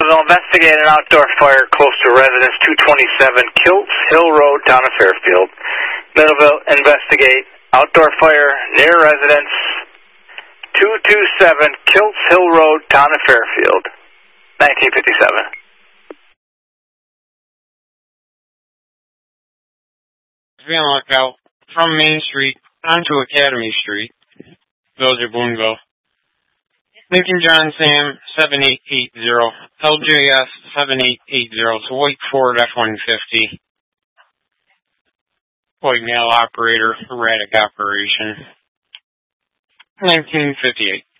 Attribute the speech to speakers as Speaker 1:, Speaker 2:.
Speaker 1: Millville, investigate an outdoor fire close to residence 227 Kilts Hill Road, town of Fairfield. Millville, investigate outdoor fire near residence 227 Kilts Hill Road, town of Fairfield. 1957.
Speaker 2: Be on the lookout from Main Street onto Academy Street. Those are Boonville. Lincoln John Sam 7880, LJS 7880, it's a white Ford F-150. White male operator, erratic operation. 1958.